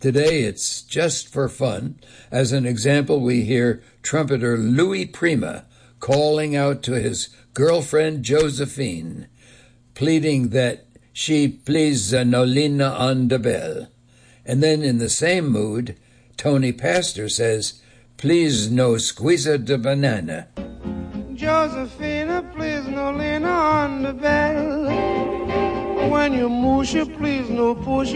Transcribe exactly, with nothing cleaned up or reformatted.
Today it's just for fun. As an example, we hear trumpeter Louis Prima calling out to his girlfriend Josephine, pleading that she please Nolina on the bell. And then in the same mood, Tony Pastor says, please no squeeze the banana. Josephina, please Nolina on the bell. When you moosh, please no push.